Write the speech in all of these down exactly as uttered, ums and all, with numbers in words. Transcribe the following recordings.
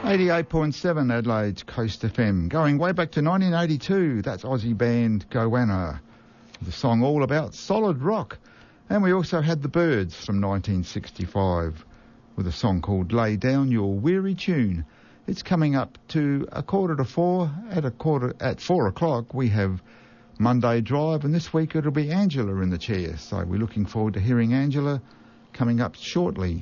eighty-eight point seven Adelaide's Coast F M. Going way back to nineteen eighty-two, that's Aussie band Goanna. The song all about solid rock. And we also had the Byrds from nineteen sixty-five with a song called Lay Down Your Weary Tune. It's coming up to a quarter to four. At a quarter at four o'clock we have Monday Drive, and this week it'll be Angela in the chair. So we're looking forward to hearing Angela coming up shortly.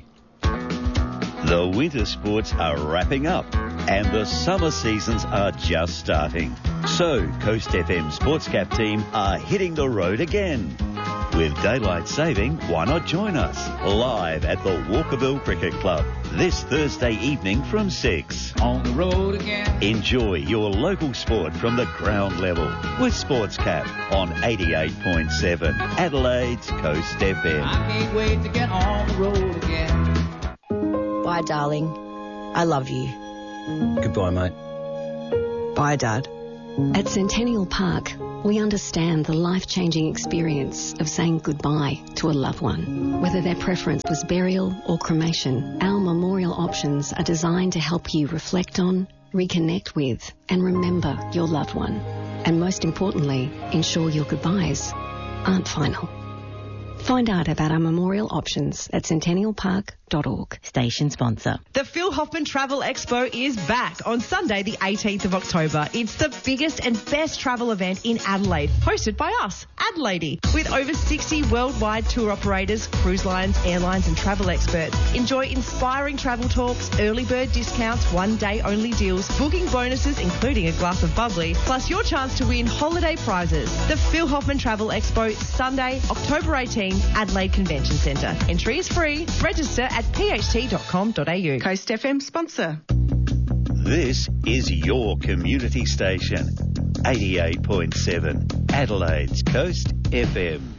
The winter sports are wrapping up and the summer seasons are just starting. So Coast F M Sportscap team are hitting the road again. With daylight saving, why not join us live at the Walkerville Cricket Club this Thursday evening from six. On the road again. Enjoy your local sport from the ground level with Sportscap on eighty-eight point seven Adelaide's Coast F M. I can't wait to get on the road again. Bye, darling. I love you. Goodbye, mate. Bye, Dad. At Centennial Park, we understand the life-changing experience of saying goodbye to a loved one. Whether their preference was burial or cremation, our memorial options are designed to help you reflect on, reconnect with, and remember your loved one. And most importantly, ensure your goodbyes aren't final. Find out about our memorial options at centennial park dot org. Station sponsor. The Phil Hoffman Travel Expo is back on Sunday the eighteenth of October. It's the biggest and best travel event in Adelaide, hosted by us, Adelaide, with over sixty worldwide tour operators, cruise lines, airlines and travel experts. Enjoy inspiring travel talks, early bird discounts, one day only deals, booking bonuses including a glass of bubbly, plus your chance to win holiday prizes. The Phil Hoffman Travel Expo, Sunday, October eighteenth, Adelaide Convention Centre. Entry is free. Register at p h t dot com dot a u. Coast F M sponsor. This is your community station, eighty-eight point seven Adelaide's Coast F M.